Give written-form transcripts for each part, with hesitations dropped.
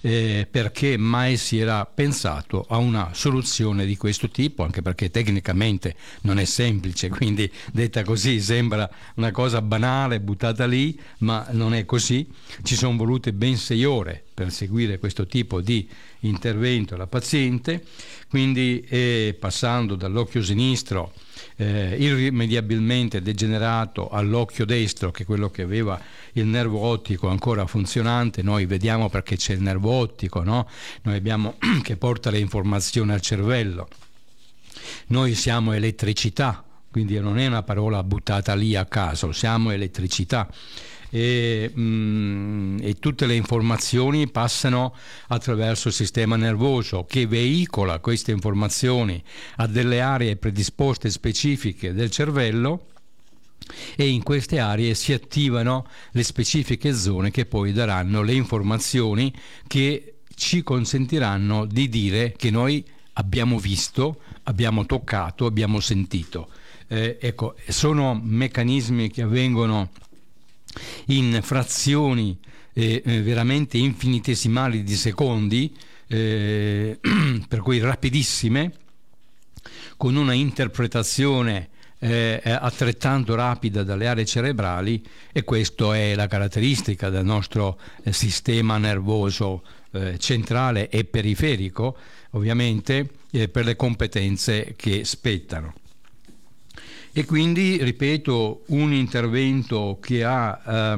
perché mai si era pensato a una soluzione di questo tipo, anche perché tecnicamente non è semplice, quindi detta così sembra una cosa banale buttata lì, ma non è così. Ci sono volute ben 6 ore per seguire questo tipo di intervento alla paziente, quindi passando dall'occhio sinistro irrimediabilmente degenerato all'occhio destro, che è quello che aveva il nervo ottico ancora funzionante. Noi vediamo perché c'è il nervo ottico, no? Noi abbiamo che porta le informazioni al cervello. Noi siamo elettricità, quindi non è una parola buttata lì a caso, siamo elettricità. E tutte le informazioni passano attraverso il sistema nervoso, che veicola queste informazioni a delle aree predisposte specifiche del cervello, e in queste aree si attivano le specifiche zone che poi daranno le informazioni che ci consentiranno di dire che noi abbiamo visto, abbiamo toccato, abbiamo sentito. Ecco, sono meccanismi che avvengono in frazioni veramente infinitesimali di secondi, per cui rapidissime, con una interpretazione altrettanto rapida dalle aree cerebrali, e questa è la caratteristica del nostro sistema nervoso centrale e periferico, ovviamente, per le competenze che spettano. E quindi, ripeto, un intervento che ha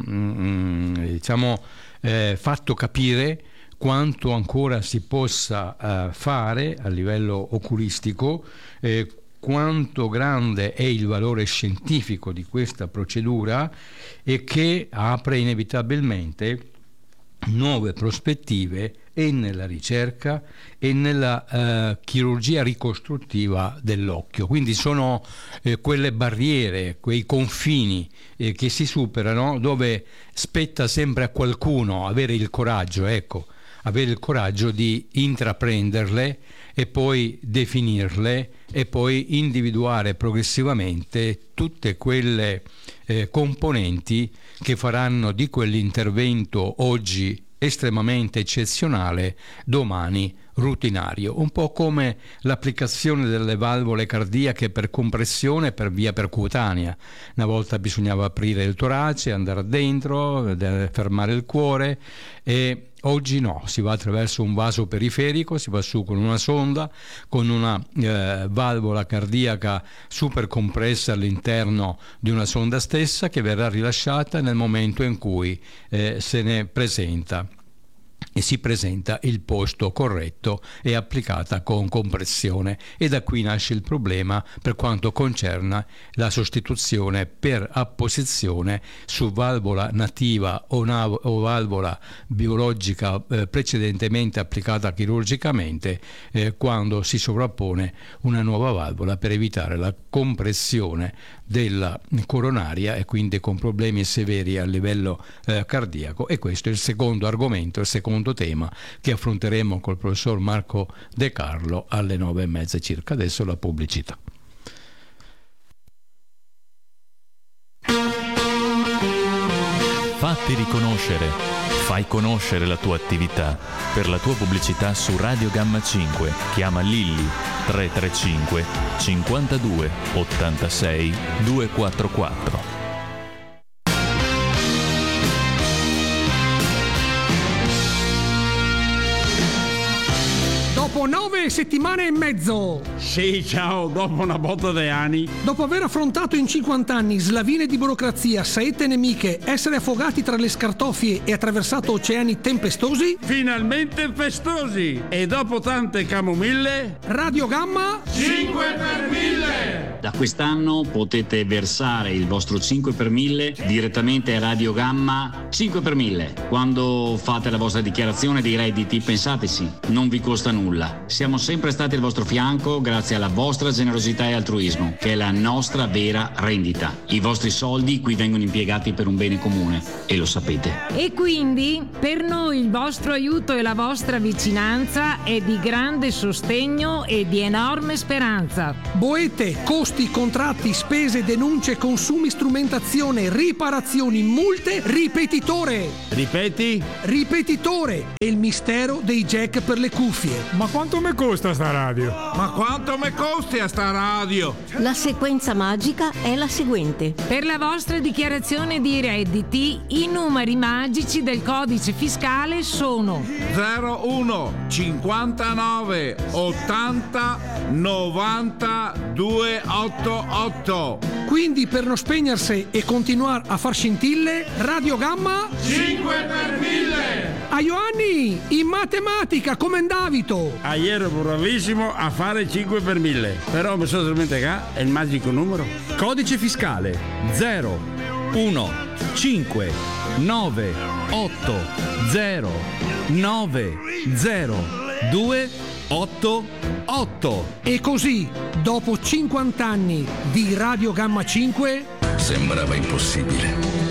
fatto capire quanto ancora si possa fare a livello oculistico, quanto grande è il valore scientifico di questa procedura, e che apre inevitabilmente nuove prospettive e nella ricerca e nella chirurgia ricostruttiva dell'occhio. Quindi sono quelle barriere, quei confini che si superano, dove spetta sempre a qualcuno avere il coraggio, avere il coraggio di intraprenderle e poi definirle e poi individuare progressivamente tutte quelle componenti che faranno di quell'intervento oggi estremamente eccezionale domani rutinario, un po' come l'applicazione delle valvole cardiache per compressione per via percutanea. Una volta bisognava aprire il torace, andare dentro, fermare il cuore, e oggi no, si va attraverso un vaso periferico, si va su con una sonda, con una valvola cardiaca super compressa all'interno di una sonda stessa, che verrà rilasciata nel momento in cui se ne presenta e si presenta il posto corretto e applicata con compressione. E da qui nasce il problema per quanto concerne la sostituzione per apposizione su valvola nativa o valvola biologica precedentemente applicata chirurgicamente, quando si sovrappone una nuova valvola per evitare la compressione della coronaria e quindi con problemi severi a livello cardiaco. E questo è il secondo argomento, il secondo tema che affronteremo col professor Marco De Carlo alle 9:30 circa. Adesso la pubblicità. Fatti riconoscere, fai conoscere la tua attività. Per la tua pubblicità su Radio Gamma 5 chiama Lilli 335 52 86 244. Dopo 9 settimane e mezzo. Sì, ciao, dopo una botta di anni. Dopo aver affrontato in 50 anni slavine di burocrazia, saette nemiche, essere affogati tra le scartoffie e attraversato oceani tempestosi, Finalmente festosi. E dopo tante camomille, Radio Gamma 5 per 1000. Da quest'anno potete versare il vostro 5 per 1000 direttamente a Radio Gamma 5 per 1000. Quando fate la vostra dichiarazione dei redditi, pensateci, non vi costa nulla. Siamo sempre stati al vostro fianco grazie alla vostra generosità e altruismo, che è la nostra vera rendita. I vostri soldi qui vengono impiegati per un bene comune, e lo sapete. E quindi per noi il vostro aiuto e la vostra vicinanza è di grande sostegno e di enorme speranza. boete, costi costi, contratti, spese, denunce, consumi, strumentazione, riparazioni, multe, ripetitore. Ripeti? Ripetitore è il mistero dei jack per le cuffie. Ma quanto mi costa sta radio? Ma quanto mi costi a sta radio? La sequenza magica è la seguente. Per la vostra dichiarazione di redditi, i numeri magici del codice fiscale sono 01 59 80 90 288. Quindi per non spegnersi e continuare a far scintille, Radio Gamma 5 per 1000. a Ioanni in matematica come Davito. Ieri ero bravissimo a fare 5 per 1000. Però mi sono dimenticato è il magico numero. Codice fiscale 0 1 5 9 8 0 9 0 2 8 8. E così, dopo 50 anni di Radio Gamma 5, sembrava impossibile.